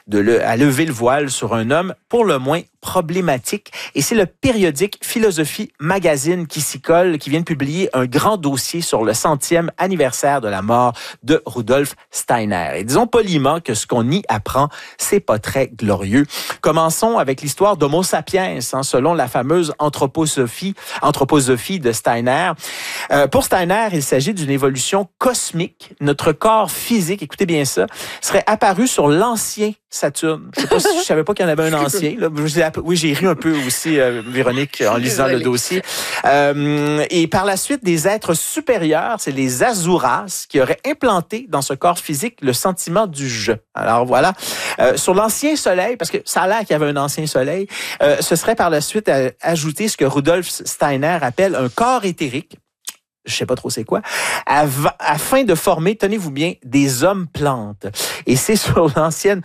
à lever le voile sur un homme pour le moins problématique. Et c'est le périodique Philosophie Magazine qui s'y colle, qui vient de publier un grand dossier sur le 100e anniversaire de la mort de Rudolf Steiner. Et disons poliment que ce qu'on y apprend, c'est pas très glorieux. Commençons avec l'histoire d'Homo sapiens, selon la fameuse anthroposophie de Steiner. Pour Steiner, il s'agit d'une évolution cosmique. Notre corps physique, écoutez bien ça, serait apparu sur l'ancien Saturne. Je savais pas qu'il y en avait un ancien. Là. Oui, j'ai ri un peu aussi, Véronique, en lisant le dossier. Et par la suite, des êtres supérieurs, c'est les Asuras, qui auraient implanté dans ce corps physique le sentiment du je. Alors voilà, sur l'ancien soleil, parce que ça a l'air qu'il y avait un ancien soleil, ce serait par la suite ajouter ce que Rudolf Steiner appelle un corps éthérique. Je sais pas trop c'est quoi, afin de former, tenez-vous bien, des hommes-plantes. Et c'est sur l'ancienne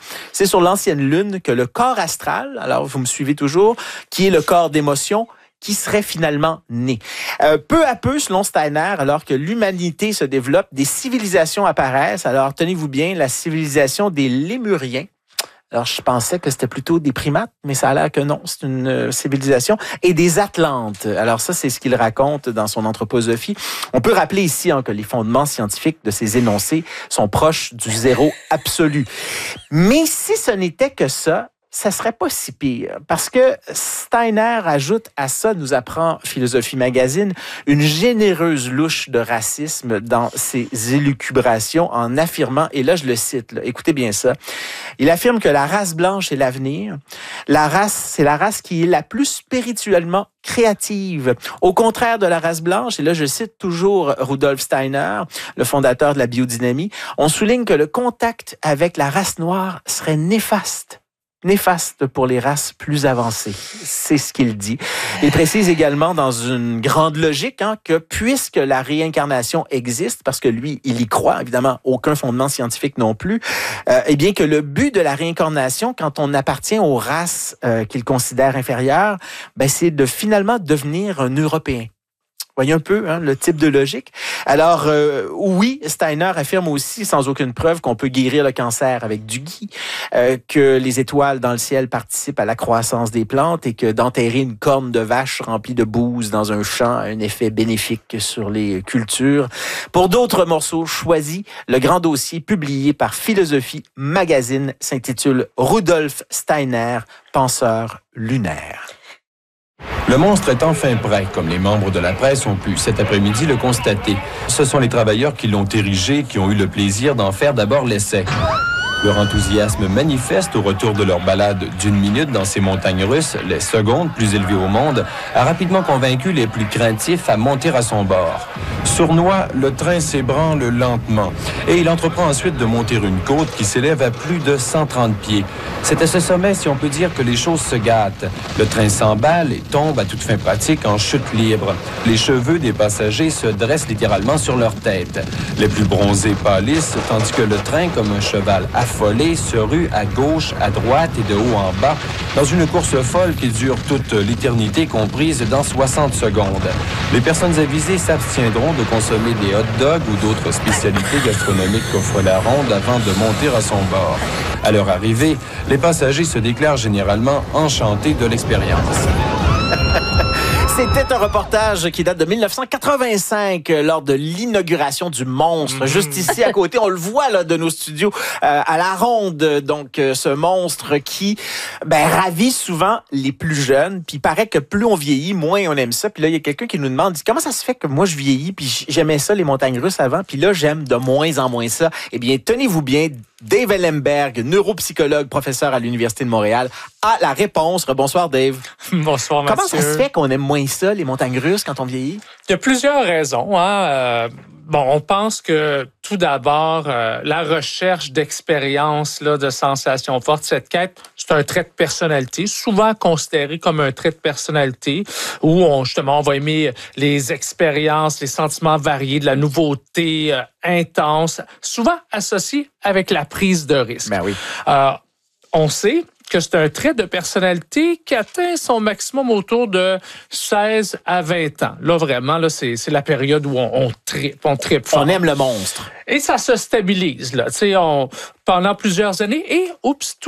lune que le corps astral, alors vous me suivez toujours, qui est le corps d'émotion, qui serait finalement né. Peu à peu, selon Steiner, alors que l'humanité se développe, des civilisations apparaissent. Alors tenez-vous bien, la civilisation des Lémuriens. Alors, je pensais que c'était plutôt des primates, mais ça a l'air que non, c'est une civilisation. Et des Atlantes. Alors ça, c'est ce qu'il raconte dans son anthroposophie. On peut rappeler ici que les fondements scientifiques de ces énoncés sont proches du zéro absolu. Mais si ce n'était que ça serait pas si pire. Parce que Steiner ajoute à ça, nous apprend Philosophie Magazine, une généreuse louche de racisme dans ses élucubrations en affirmant, et là je le cite, là, écoutez bien ça, il affirme que la race blanche est l'avenir. C'est la race qui est la plus spirituellement créative. Au contraire de la race blanche, et là je cite toujours Rudolf Steiner, le fondateur de la biodynamie, on souligne que le contact avec la race noire serait néfaste pour les races plus avancées. C'est ce qu'il dit. Il précise également dans une grande logique que puisque la réincarnation existe, parce que lui, il y croit, évidemment, aucun fondement scientifique non plus, eh bien que le but de la réincarnation, quand on appartient aux races qu'il considère inférieures, c'est de finalement devenir un Européen. Voyez un peu le type de logique. Alors, oui, Steiner affirme aussi, sans aucune preuve, qu'on peut guérir le cancer avec du gui, que les étoiles dans le ciel participent à la croissance des plantes et que d'enterrer une corne de vache remplie de bouse dans un champ a un effet bénéfique sur les cultures. Pour d'autres morceaux choisis, le grand dossier publié par Philosophie Magazine s'intitule « Rudolf Steiner, penseur lunaire ». Le monstre est enfin prêt, comme les membres de la presse ont pu cet après-midi le constater. Ce sont les travailleurs qui l'ont érigé, qui ont eu le plaisir d'en faire d'abord l'essai. Leur enthousiasme manifeste au retour de leur balade d'1 minute dans ces montagnes russes, les secondes plus élevées au monde, a rapidement convaincu les plus craintifs à monter à son bord. Sournois, le train s'ébranle lentement et il entreprend ensuite de monter une côte qui s'élève à plus de 130 pieds. C'est à ce sommet, si on peut dire, que les choses se gâtent. Le train s'emballe et tombe à toute fin pratique en chute libre. Les cheveux des passagers se dressent littéralement sur leur tête. Les plus bronzés pâlissent, tandis que le train, comme un cheval affolé, se rue à gauche, à droite et de haut en bas, dans une course folle qui dure toute l'éternité, comprise dans 60 secondes. Les personnes avisées s'abstiendront de consommer des hot dogs ou d'autres spécialités gastronomiques qu'offre la ronde avant de monter à son bord. À leur arrivée, les passagers se déclarent généralement enchantés de l'expérience. C'était un reportage qui date de 1985 lors de l'inauguration du monstre. Juste ici à côté, on le voit là de nos studios à la ronde. Donc ce monstre qui ravit souvent les plus jeunes. Puis il paraît que plus on vieillit, moins on aime ça. Puis là, il y a quelqu'un qui nous demande comment ça se fait que moi je vieillis puis j'aimais ça les montagnes russes avant. Puis là, j'aime de moins en moins ça. Eh bien, tenez-vous bien, Dave Ellenberg, neuropsychologue, professeur à l'Université de Montréal, a la réponse. Bonsoir, Dave. Bonsoir, Mathieu. Comment ça se fait qu'on aime moins ça, les montagnes russes, quand on vieillit? Il y a plusieurs raisons. On pense que tout d'abord, la recherche d'expérience, de sensations fortes, cette quête, c'est un trait de personnalité, souvent considéré comme un trait de personnalité où on va aimer les expériences, les sentiments variés, de la nouveauté intense, souvent associé avec la prise de risque. Ben oui. On sait que c'est un trait de personnalité qui atteint son maximum autour de 16 à 20 ans. Là, vraiment, c'est la période où on trippe fort. On aime le monstre. Et ça se stabilise, pendant plusieurs années. Et, tout